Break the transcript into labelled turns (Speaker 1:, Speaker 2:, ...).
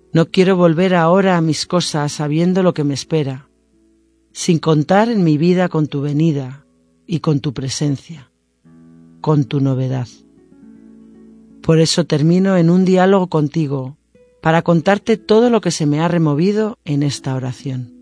Speaker 1: No quiero volver ahora a mis cosas sabiendo lo que me espera, sin contar en mi vida con tu venida y con tu presencia, con tu novedad. Por eso termino en un diálogo contigo para contarte todo lo que se me ha removido en esta oración.